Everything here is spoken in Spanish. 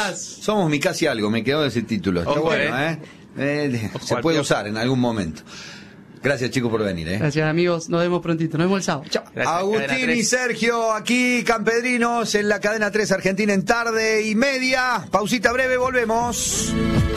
Somos mi casi algo, me quedó ese título. Está bueno, se puede usar en algún momento. Gracias, chicos, por venir. Gracias, amigos. Nos vemos prontito. Nos vemos el sábado. Chao. Agustín y Sergio, aquí, Campedrinos, en la cadena 3 Argentina en tarde y media. Pausita breve, volvemos.